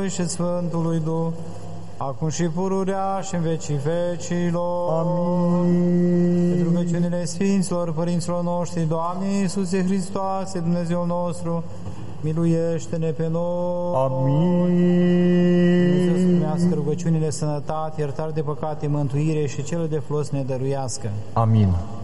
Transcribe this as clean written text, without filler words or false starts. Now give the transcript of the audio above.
și Sfântului Duh, acum și pururea și în vecii vecilor. Amin. Pentru rugăciunile Sfinților, Părinților noștri, Doamne Iisuse Hristoase, Dumnezeul nostru, miluiește-ne pe noi. Amin. Dumnezeu să primească rugăciunile, sănătate, iertare de păcate, mântuire și cele de folos ne dăruiască. Amin.